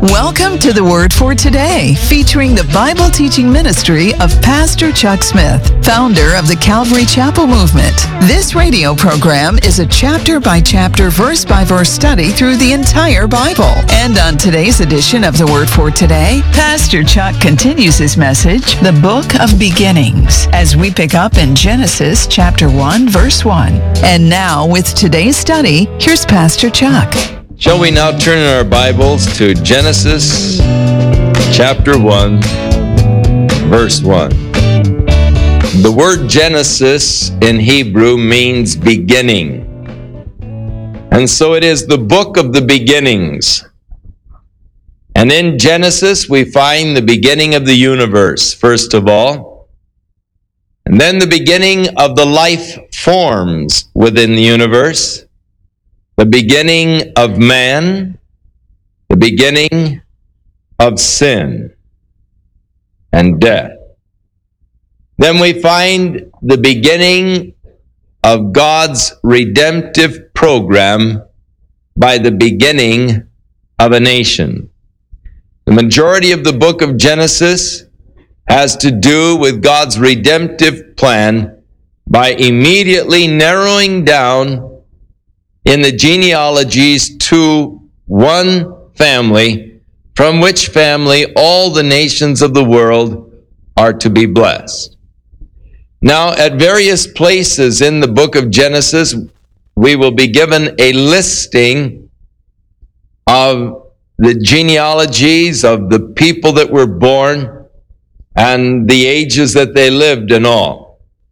Welcome to the Word for Today, featuring the Bible teaching ministry of Pastor Chuck Smith, founder of the Calvary Chapel Movement. This radio program is a chapter-by-chapter, verse-by-verse study through the entire Bible. And on today's edition of the Word for Today, Pastor Chuck continues his message, The Book of Beginnings, as we pick up in Genesis chapter 1, verse 1. And now, with today's study, here's Pastor Chuck. Shall we now turn in our Bibles to Genesis chapter 1, verse 1. The word Genesis in Hebrew means beginning. And so it is the book of the beginnings. And in Genesis we find the beginning of the universe, first of all. And then the beginning of the life forms within the universe. The beginning of man, the beginning of sin and death. Then we find the beginning of God's redemptive program by the beginning of a nation. The majority of the book of Genesis has to do with God's redemptive plan by immediately narrowing down in the genealogies to one family, from which family all the nations of the world are to be blessed. Now, at various places in the book of Genesis, we will be given a listing of the genealogies of the people that were born and the ages that they lived and all.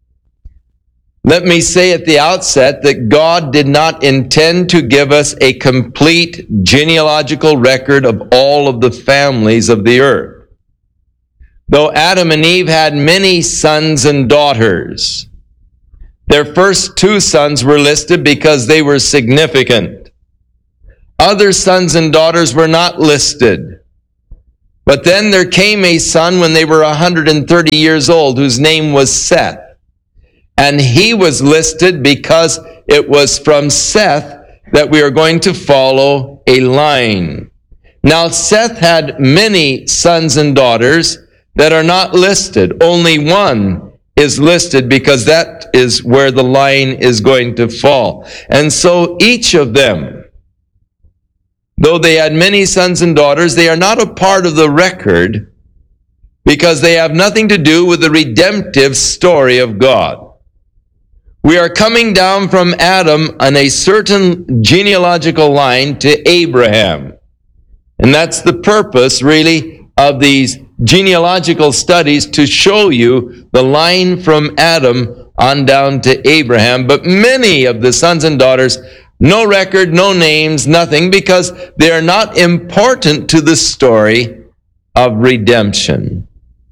Let me say at the outset that God did not intend to give us a complete genealogical record of all of the families of the earth. Though Adam and Eve had many sons and daughters, their first two sons were listed because they were significant. Other sons and daughters were not listed. But then there came a son when they were 130 years old, whose name was Seth. And he was listed because it was from Seth that we are going to follow a line. Now, Seth had many sons and daughters that are not listed. Only one is listed because that is where the line is going to fall. And so each of them, though they had many sons and daughters, they are not a part of the record because they have nothing to do with the redemptive story of God. We are coming down from Adam on a certain genealogical line to Abraham. And that's the purpose, really, of these genealogical studies, to show you the line from Adam on down to Abraham. But many of the sons and daughters, no record, no names, nothing, because they are not important to the story of redemption.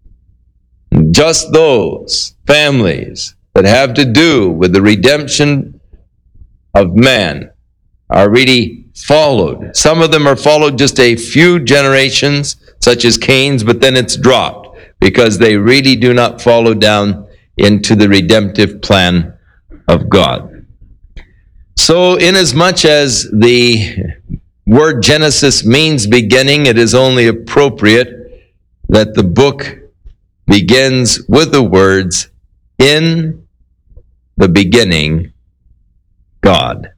Just those families that have to do with the redemption of man are really followed. Some of them are followed just a few generations, such as Cain's, but then it's dropped because they really do not follow down into the redemptive plan of God. So inasmuch as the word Genesis means beginning, it is only appropriate that the book begins with the words, in the beginning, God.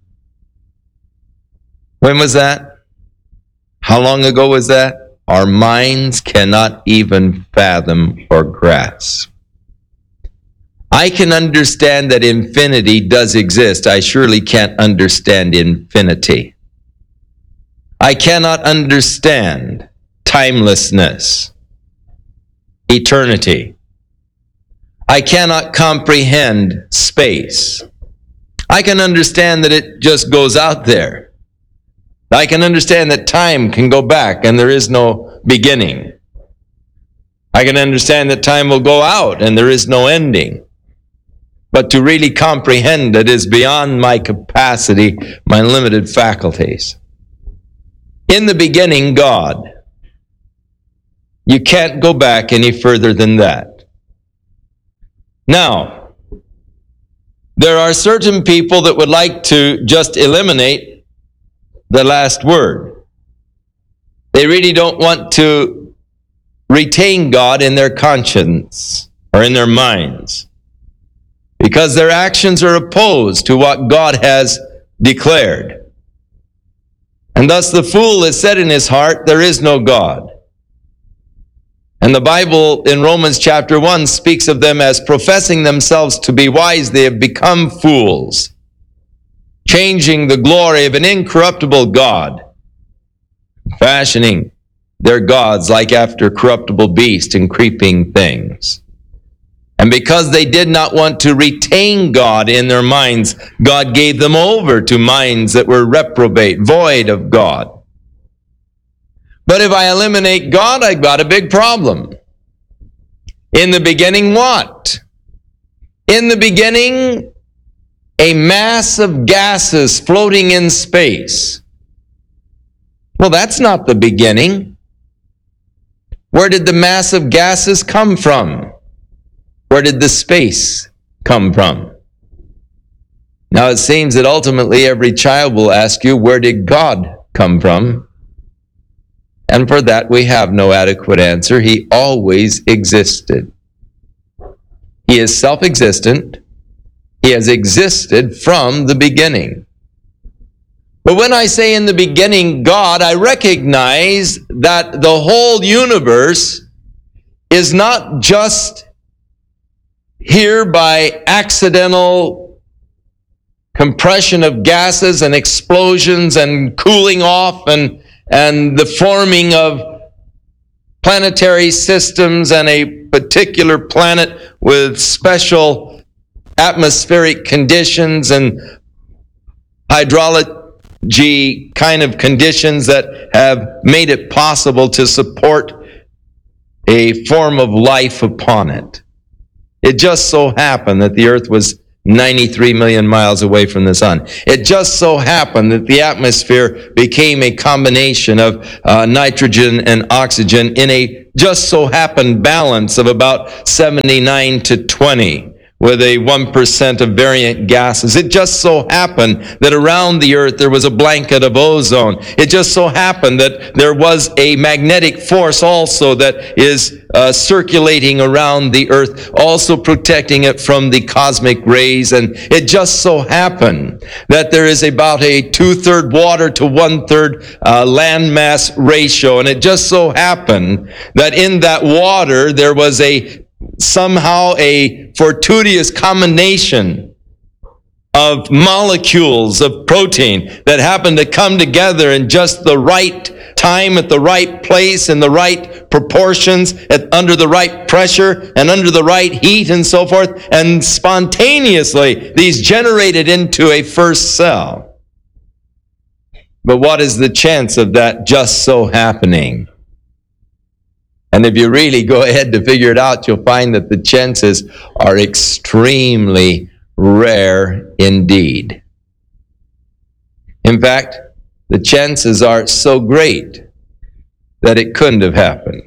When was that? How long ago was that? Our minds cannot even fathom or grasp. I can understand that infinity does exist. I surely can't understand infinity. I cannot understand timelessness, eternity. I cannot comprehend space. I can understand that it just goes out there. I can understand that time can go back and there is no beginning. I can understand that time will go out and there is no ending. But to really comprehend it is beyond my capacity, my limited faculties. In the beginning, God. You can't go back any further than that. Now, there are certain people that would like to just eliminate the last word. They really don't want to retain God in their conscience or in their minds, because their actions are opposed to what God has declared. And thus the fool has said in his heart, there is no God. And the Bible in Romans chapter 1 speaks of them as professing themselves to be wise. They have become fools, changing the glory of an incorruptible God, fashioning their gods like after corruptible beasts and creeping things. And because they did not want to retain God in their minds, God gave them over to minds that were reprobate, void of God. But if I eliminate God, I've got a big problem. In the beginning, what? In the beginning, a mass of gases floating in space. Well, that's not the beginning. Where did the mass of gases come from? Where did the space come from? Now it seems that ultimately every child will ask you, where did God come from? And for that we have no adequate answer. He always existed. He is self-existent. He has existed from the beginning. But when I say in the beginning God, I recognize that the whole universe is not just here by accidental compression of gases and explosions and cooling off and the forming of planetary systems and a particular planet with special atmospheric conditions and hydrology kind of conditions that have made it possible to support a form of life upon it. It just so happened that the earth was 93 million miles away from the sun. It just so happened that the atmosphere became a combination of nitrogen and oxygen in a just so happened balance of about 79 to 20, with a 1% of variant gases. It just so happened that around the earth there was a blanket of ozone. It just so happened that there was a magnetic force also that is circulating around the earth, also protecting it from the cosmic rays. And it just so happened that there is about a 2/3 water to 1/3 landmass ratio. And it just so happened that in that water there was somehow a fortuitous combination of molecules of protein that happened to come together in just the right time, at the right place, in the right proportions, under the right pressure, and under the right heat, and so forth. And spontaneously, these generated into a first cell. But what is the chance of that just so happening? And if you really go ahead to figure it out, you'll find that the chances are extremely rare indeed. In fact, the chances are so great that it couldn't have happened.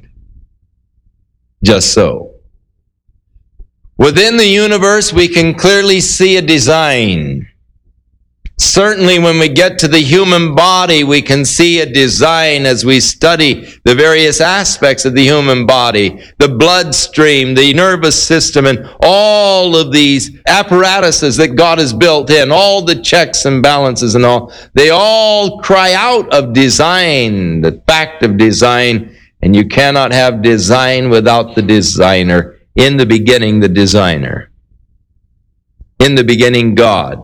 Just so. Within the universe, we can clearly see a design. Certainly when we get to the human body, we can see a design as we study the various aspects of the human body, the bloodstream, the nervous system, and all of these apparatuses that God has built in, all the checks and balances and all. They all cry out of design, the fact of design, and you cannot have design without the designer. In the beginning, the designer. In the beginning, God.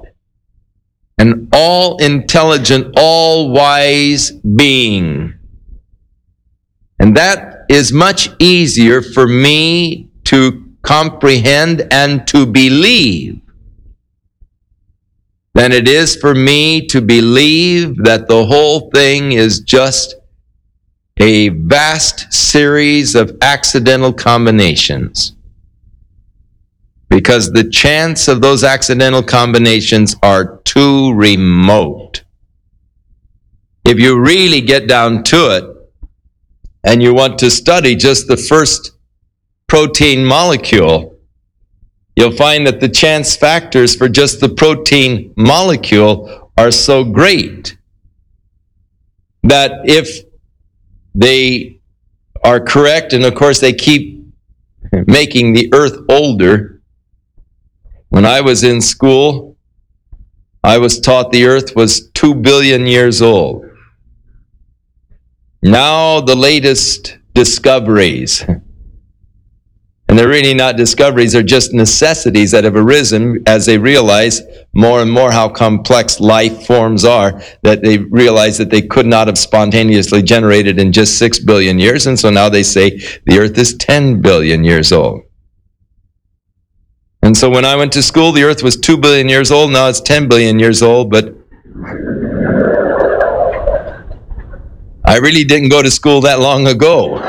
An all-intelligent, all-wise being. And that is much easier for me to comprehend and to believe than it is for me to believe that the whole thing is just a vast series of accidental combinations. Because the chance of those accidental combinations are too remote. If you really get down to it, and you want to study just the first protein molecule, you'll find that the chance factors for just the protein molecule are so great that if they are correct, and of course they keep making the earth older. When I was in school, I was taught the earth was 2 billion years old. Now the latest discoveries, and they're really not discoveries, they're just necessities that have arisen as they realize more and more how complex life forms are, that they realize that they could not have spontaneously generated in just 6 billion years, and so now they say the earth is 10 billion years old. And so when I went to school, the earth was 2 billion years old, now it's 10 billion years old, but I really didn't go to school that long ago.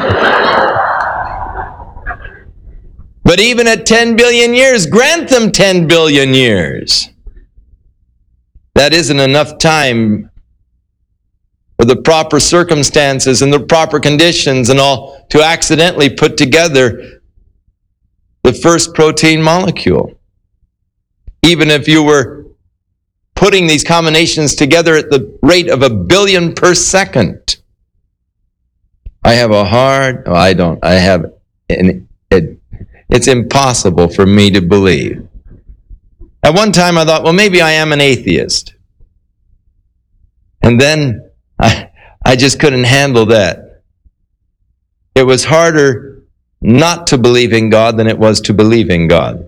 But even at 10 billion years, grant them 10 billion years. That isn't enough time for the proper circumstances and the proper conditions and all to accidentally put together the first protein molecule. Even if you were putting these combinations together at the rate of 1 billion per second. It's impossible for me to believe. At one time I thought, well, maybe I am an atheist. And then I just couldn't handle that. It was harder not to believe in God than it was to believe in God.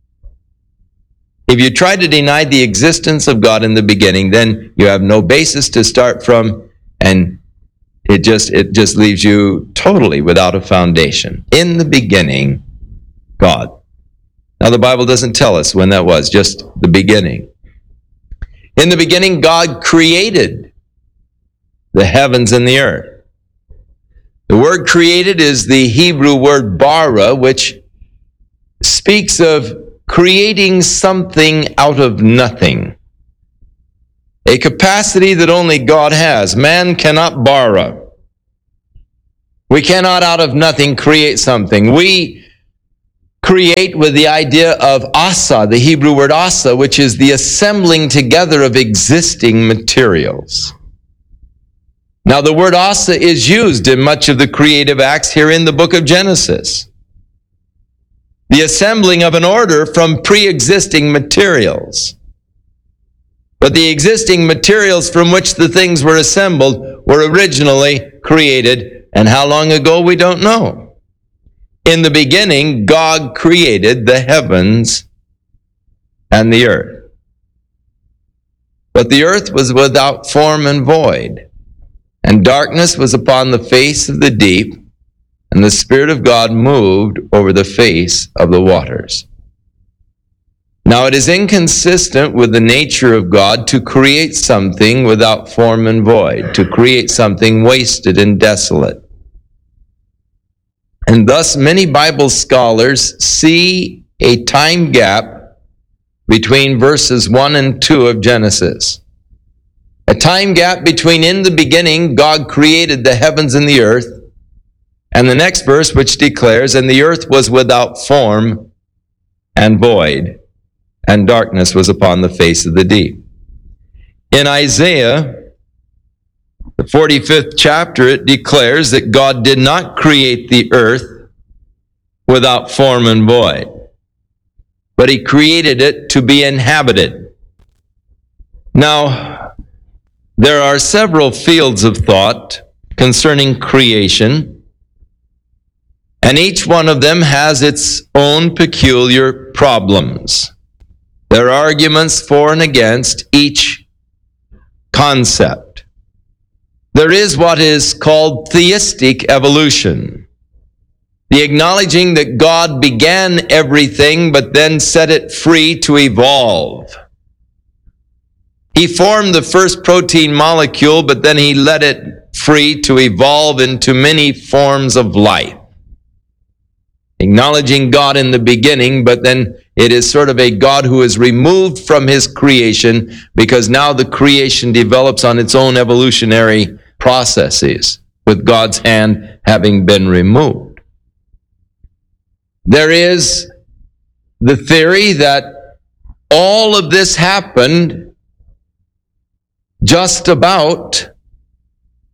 If you try to deny the existence of God in the beginning, then you have no basis to start from, and it just leaves you totally without a foundation. In the beginning, God. Now the Bible doesn't tell us when that was, just the beginning. In the beginning, God created the heavens and the earth. The word created is the Hebrew word bara, which speaks of creating something out of nothing. A capacity that only God has. Man cannot bara. We cannot out of nothing create something. We create with the idea of asa, the Hebrew word asa, which is the assembling together of existing materials. Now the word asa is used in much of the creative acts here in the book of Genesis. The assembling of an order from pre-existing materials. But the existing materials from which the things were assembled were originally created, and how long ago we don't know. In the beginning, God created the heavens and the earth. But the earth was without form and void, and darkness was upon the face of the deep, and the Spirit of God moved over the face of the waters. Now it is inconsistent with the nature of God to create something without form and void, to create something wasted and desolate. And thus many Bible scholars see a time gap between verses 1 and 2 of Genesis. A time gap between in the beginning God created the heavens and the earth, and the next verse which declares, and the earth was without form and void, and darkness was upon the face of the deep. In Isaiah, the 45th chapter, it declares that God did not create the earth without form and void, but He created it to be inhabited. Now, there are several fields of thought concerning creation, and each one of them has its own peculiar problems. There are arguments for and against each concept. There is what is called theistic evolution, the acknowledging that God began everything but then set it free to evolve. He formed the first protein molecule, but then He let it free to evolve into many forms of life. Acknowledging God in the beginning, but then it is sort of a God who is removed from His creation, because now the creation develops on its own evolutionary processes, with God's hand having been removed. There is the theory that all of this happened just about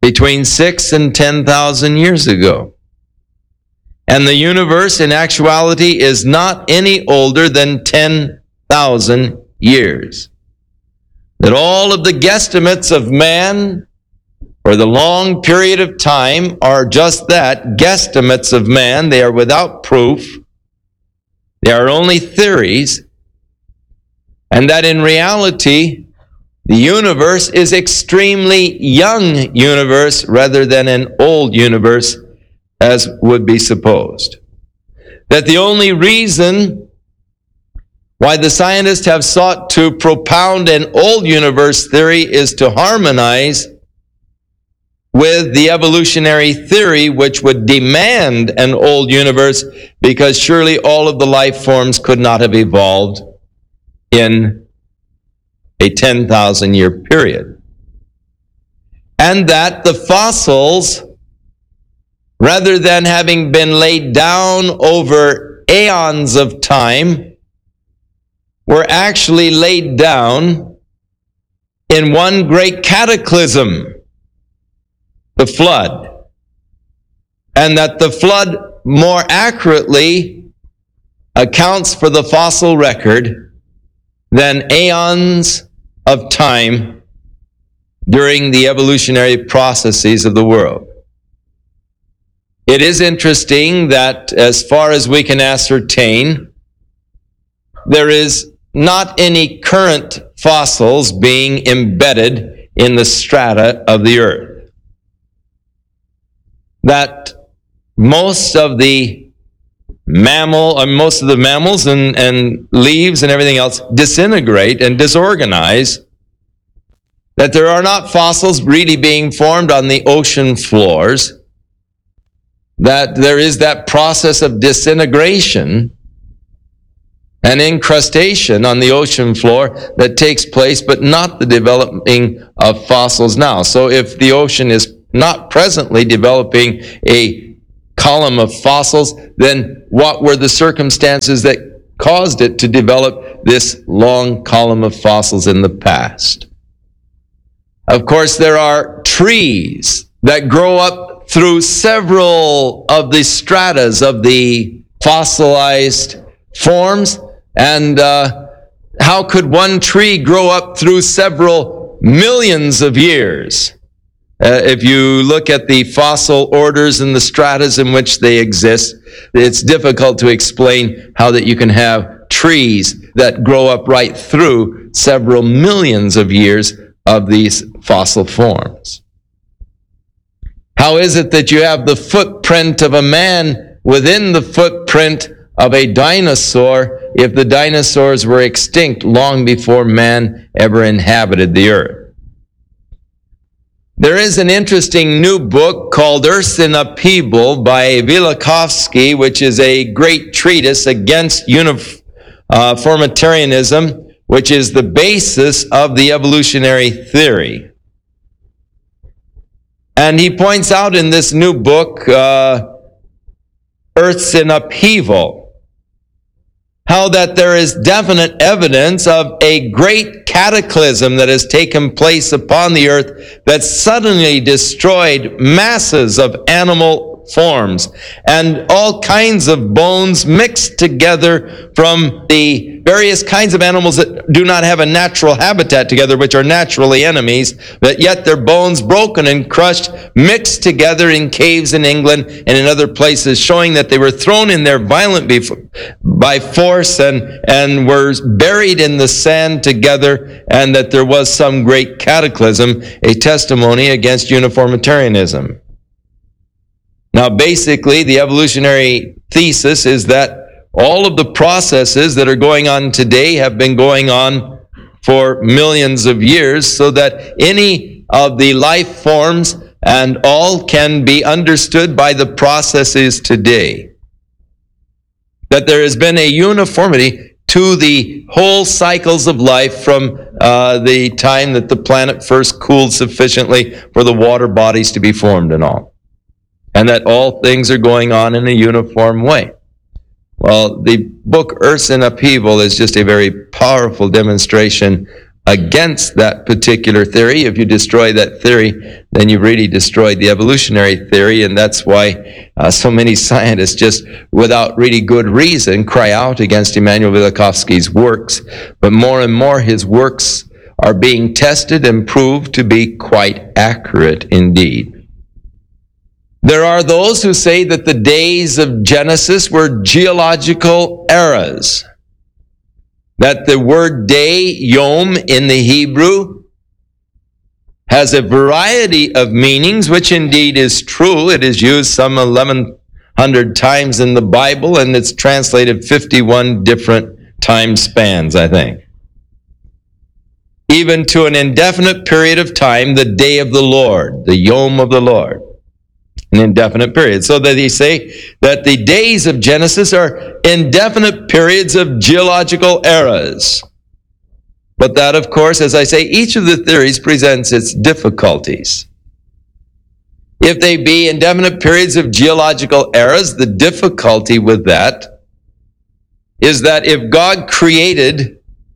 between 6 and 10,000 years ago. And the universe in actuality is not any older than 10,000 years. That all of the guesstimates of man for the long period of time are just that, guesstimates of man. They are without proof. They are only theories. And that in reality, the universe is extremely young universe rather than an old universe, as would be supposed. That the only reason why the scientists have sought to propound an old universe theory is to harmonize with the evolutionary theory, which would demand an old universe, because surely all of the life forms could not have evolved in a 10,000 year period. And that the fossils, rather than having been laid down over eons of time, were actually laid down in one great cataclysm, the flood. And that the flood more accurately accounts for the fossil record than eons of time during the evolutionary processes of the world. It is interesting that, as far as we can ascertain, there is not any current fossils being embedded in the strata of the earth. That most of the mammals and leaves and everything else disintegrate and disorganize. That there are not fossils really being formed on the ocean floors. That there is that process of disintegration and incrustation on the ocean floor that takes place, but not the developing of fossils now. So if the ocean is not presently developing a column of fossils, then what were the circumstances that caused it to develop this long column of fossils in the past? Of course, there are trees that grow up through several of the stratas of the fossilized forms. And how could one tree grow up through several millions of years? If you look at the fossil orders and the stratas in which they exist, it's difficult to explain how that you can have trees that grow up right through several millions of years of these fossil forms. How is it that you have the footprint of a man within the footprint of a dinosaur if the dinosaurs were extinct long before man ever inhabited the earth? There is an interesting new book called Earth in Upheaval by Velikovsky, which is a great treatise against uniformitarianism, which is the basis of the evolutionary theory. And he points out in this new book, Earth's in Upheaval, how that there is definite evidence of a great cataclysm that has taken place upon the earth that suddenly destroyed masses of animal forms and all kinds of bones mixed together from the various kinds of animals that do not have a natural habitat together, which are naturally enemies, but yet their bones broken and crushed, mixed together in caves in England and in other places, showing that they were thrown in there violently by force and were buried in the sand together, and that there was some great cataclysm, a testimony against uniformitarianism. Now, basically, the evolutionary thesis is that all of the processes that are going on today have been going on for millions of years, so that any of the life forms and all can be understood by the processes today. That there has been a uniformity to the whole cycles of life from the time that the planet first cooled sufficiently for the water bodies to be formed and all. And that all things are going on in a uniform way. Well, the book Earth in Upheaval is just a very powerful demonstration against that particular theory. If you destroy that theory, then you really destroyed the evolutionary theory, and that's why so many scientists, just without really good reason, cry out against Immanuel Velikovsky's works. But more and more his works are being tested and proved to be quite accurate indeed. There are those who say that the days of Genesis were geological eras, that the word day, yom, in the Hebrew has a variety of meanings, which indeed is true. It is used some 1,100 times in the Bible, and it's translated 51 different time spans, I think. Even to an indefinite period of time, the day of the Lord, the yom of the Lord. An indefinite period. So that they say that the days of Genesis are indefinite periods of geological eras. But that, of course, as I say, each of the theories presents its difficulties. If they be indefinite periods of geological eras, the difficulty with that is that if God created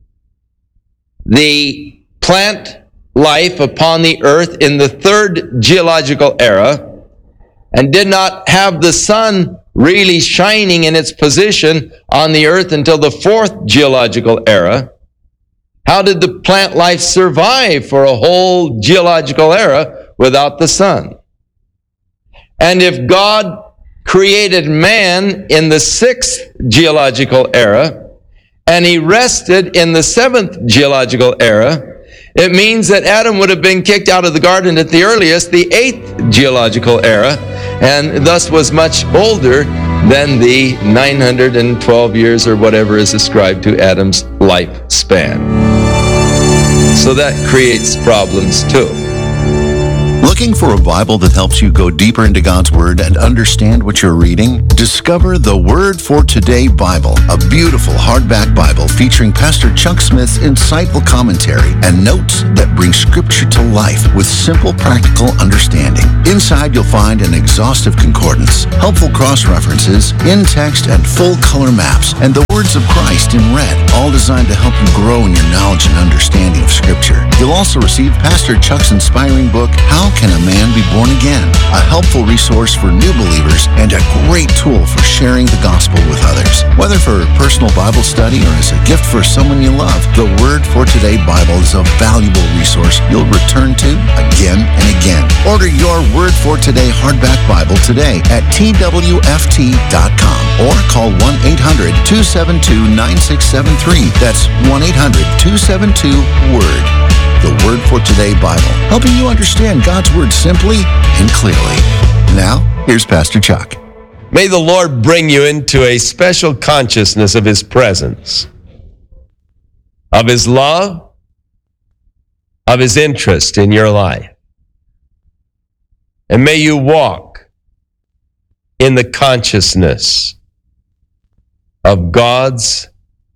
the plant life upon the earth in the third geological era, and did not have the sun really shining in its position on the earth until the fourth geological era, how did the plant life survive for a whole geological era without the sun? And if God created man in the sixth geological era, and he rested in the seventh geological era, it means that Adam would have been kicked out of the garden at the earliest, the eighth geological era, and thus was much older than the 912 years or whatever is ascribed to Adam's lifespan. So that creates problems too. Looking for a Bible that helps you go deeper into God's Word and understand what you're reading? Discover the Word for Today Bible, a beautiful hardback Bible featuring Pastor Chuck Smith's insightful commentary and notes that bring Scripture to life with simple, practical understanding. Inside, you'll find an exhaustive concordance, helpful cross-references, in-text and full-color maps, and the words of Christ in red, all designed to help you grow in your knowledge and understanding of Scripture. You'll also receive Pastor Chuck's inspiring book, How Can a Man Be Born Again? A helpful resource for new believers and a great tool for sharing the gospel with others. Whether for personal Bible study or as a gift for someone you love, the Word for Today Bible is a valuable resource you'll return to again and again. Order your Word for Today hardback Bible today at twft.com or call 1-800-272-9673. That's 1-800-272-WORD. The Word for Today Bible, helping you understand God's Word simply and clearly. Now, here's Pastor Chuck. May the Lord bring you into a special consciousness of His presence, of His love, of His interest in your life. And may you walk in the consciousness of God's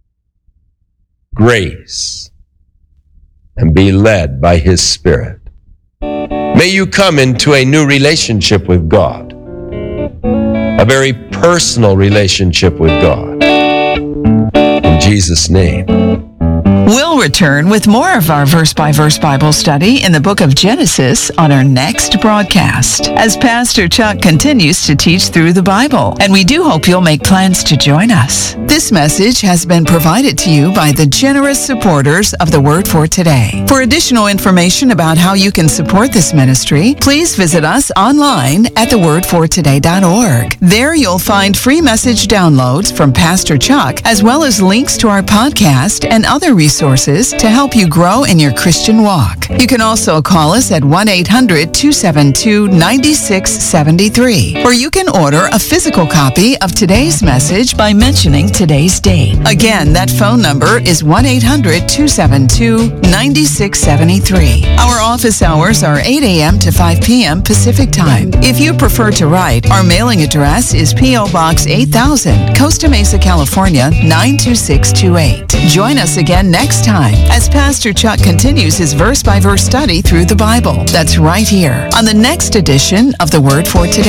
grace and be led by His Spirit. May you come into a new relationship with God, a very personal relationship with God. In Jesus' name. We'll return with more of our verse-by-verse Bible study in the book of Genesis on our next broadcast, as Pastor Chuck continues to teach through the Bible, and we do hope you'll make plans to join us. This message has been provided to you by the generous supporters of the Word for Today. For additional information about how you can support this ministry, please visit us online at thewordfortoday.org. There you'll find free message downloads from Pastor Chuck, as well as links to our podcast and other resources to help you grow in your Christian walk. You can also call us at 1-800-272-9673, or you can order a physical copy of today's message by mentioning today's date. Again, that phone number is 1-800-272-9673. Our office hours are 8 a.m. to 5 p.m. Pacific Time. If you prefer to write, our mailing address is P.O. Box 8000, Costa Mesa, California, 92628. Join us again next time as Pastor Chuck continues his verse-by-verse study through the Bible. That's right here on the next edition of the Word for Today.